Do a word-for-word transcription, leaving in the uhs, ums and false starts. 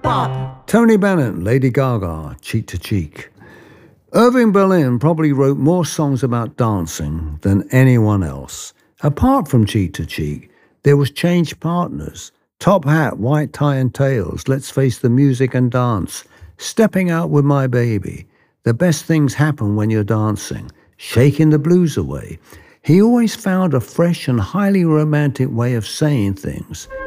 bop. Tony Bennett, Lady Gaga, Cheek to Cheek. Irving Berlin probably wrote more songs about dancing than anyone else. Apart from Cheek to Cheek, there was Change Partners, Top Hat, White Tie and Tails, Let's Face the Music and Dance, Stepping Out with My Baby, The Best Things Happen When You're Dancing, Shaking the Blues Away. He always found a fresh and highly romantic way of saying things.